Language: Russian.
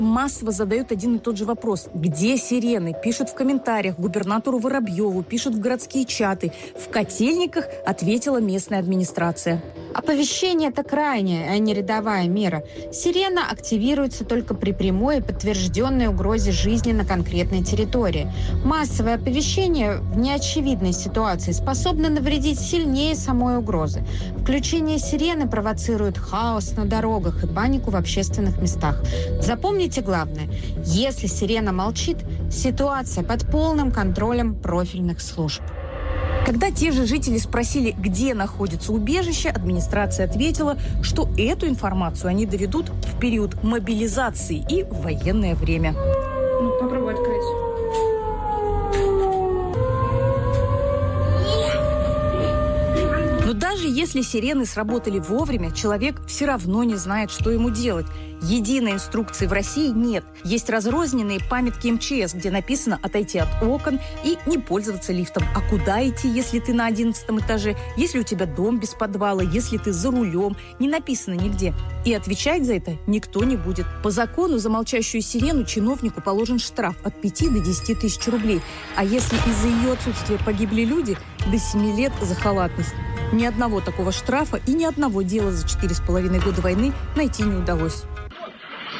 массово задают один и тот же вопрос. Где сирены? Пишут в комментариях губернатору Воробьеву, пишут в городские чаты. В Котельниках ответила местная администрация. Оповещение – это крайняя, а не рядовая мера. Сирена активируется только при прямой и подтвержденной угрозе жизни на конкретной территории. Массовое оповещение в неочевидной ситуации способно навредить сильнее самой угрозы. Включение сирены провоцирует хаос на дорогах и панику в общественных местах. Запомните главное – если сирена молчит, ситуация под полным контролем профильных служб. Когда те же жители спросили, где находится убежище, администрация ответила, что эту информацию они доведут в период мобилизации и в военное время. Попробуй открыть. Но даже если сирены сработали вовремя, человек все равно не знает, что ему делать. Единой инструкции в России нет. Есть разрозненные памятки МЧС, где написано отойти от окон и не пользоваться лифтом. А куда идти, если ты на 11 этаже, если у тебя дом без подвала, если ты за рулем? Не написано нигде. И отвечать за это никто не будет. По закону за молчащую сирену чиновнику положен штраф от 5 до 10 тысяч рублей. А если из-за ее отсутствия погибли люди, до 7 лет за халатность. Ни одного такого штрафа и ни одного дела за 4,5 года войны найти не удалось.